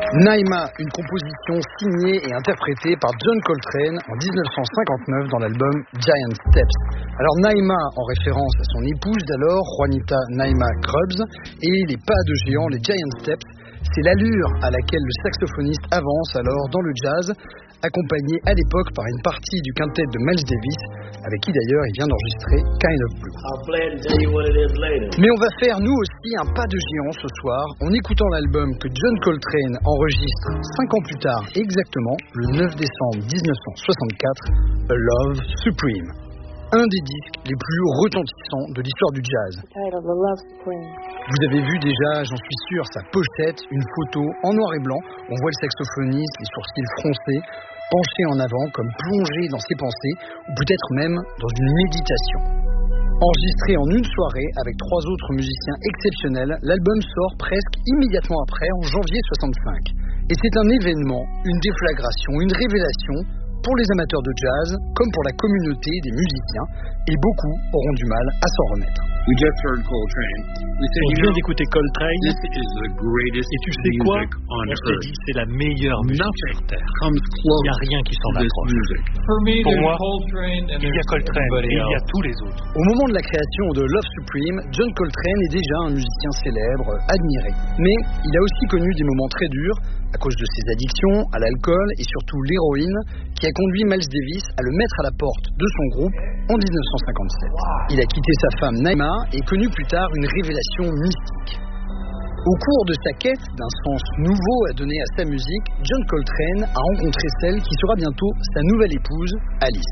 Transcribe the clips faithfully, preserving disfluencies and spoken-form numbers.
Naima, une composition signée et interprétée par John Coltrane en dix-neuf cent cinquante-neuf dans l'album Giant Steps. Alors Naima, en référence à son épouse d'alors, Juanita Naima Grubbs, et les pas de géant, les Giant Steps, c'est l'allure à laquelle le saxophoniste avance alors dans le jazz, accompagné à l'époque par une partie du quintet de Miles Davis, avec qui d'ailleurs il vient d'enregistrer Kind of Blue. Mais on va faire nous aussi un pas de géant ce soir en écoutant l'album que John Coltrane enregistre cinq ans plus tard, exactement le neuf décembre dix-neuf cent soixante-quatre, A Love Supreme. Un des disques les plus retentissants de l'histoire du jazz. Vous avez vu déjà, j'en suis sûr, sa pochette, une photo en noir et blanc. On voit le saxophoniste, les sourcils froncés, penché en avant, comme plongé dans ses pensées, ou peut-être même dans une méditation. Enregistré en une soirée avec trois autres musiciens exceptionnels, l'album sort presque immédiatement après, en janvier soixante-cinq. Et c'est un événement, une déflagration, une révélation pour les amateurs de jazz, comme pour la communauté des musiciens, et beaucoup auront du mal à s'en remettre. We just heard Coltrane. We said, On you vient know, d'écouter Coltrane, this is the greatest et tu sais quoi? music on On s'est earth. dit c'est la meilleure musique Nothing sur Terre. comes Il close n'y a rien qui s'en to this approche. music. Pour moi, il y a Coltrane et il y a tous les autres. Au moment de la création de Love Supreme, John Coltrane est déjà un musicien célèbre, admiré. Mais il a aussi connu des moments très durs, à cause de ses addictions à l'alcool et surtout l'héroïne, qui a conduit Miles Davis à le mettre à la porte de son groupe en dix-neuf cent cinquante-sept. Il a quitté sa femme Naima et connu plus tard une révélation mystique. Au cours de sa quête d'un sens nouveau à donner à sa musique, John Coltrane a rencontré celle qui sera bientôt sa nouvelle épouse, Alice.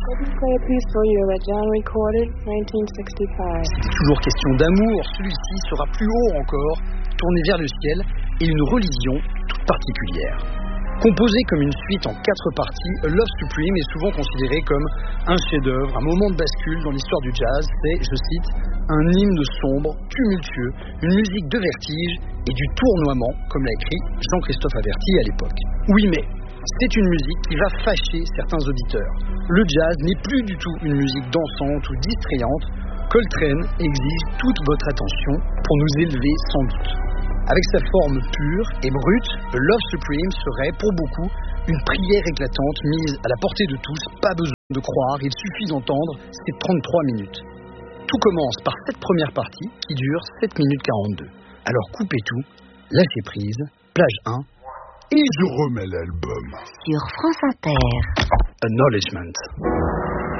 C'était toujours question d'amour, celui-ci sera plus haut encore, tourné vers le ciel, et une religion toute particulière. Composé comme une suite en quatre parties, A Love Supreme est souvent considéré comme un chef-d'œuvre, un moment de bascule dans l'histoire du jazz. C'est, je cite, un hymne sombre, tumultueux, une musique de vertige et du tournoiement, comme l'a écrit Jean-Christophe Averty à l'époque. Oui, mais c'est une musique qui va fâcher certains auditeurs. Le jazz n'est plus du tout une musique dansante ou distrayante. Coltrane exige toute votre attention pour nous élever sans doute. Avec sa forme pure et brute, The Love Supreme serait, pour beaucoup, une prière éclatante mise à la portée de tous. Pas besoin de croire, il suffit d'entendre ces trente-trois minutes. Tout commence par cette première partie qui dure sept minutes quarante-deux. Alors coupez tout, lâchez prise, plage un, et je remets l'album. Sur France Inter. Acknowledgement.